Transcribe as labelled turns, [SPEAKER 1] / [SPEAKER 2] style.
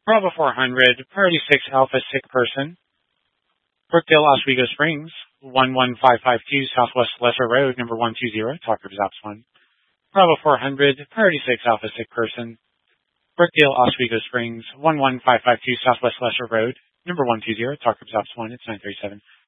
[SPEAKER 1] Bravo 400, Priority 6 Alpha Sick Person. Brookdale, Oswego Springs, 11552 Southwest Lesser Road, number 120, Talk Groups Ops 1. Bravo 400, Priority 6 Alpha Sick Person. Brookdale, Oswego Springs, 11552 Southwest Lesser Road, number 120, Talk Groups Ops 1, it's 937.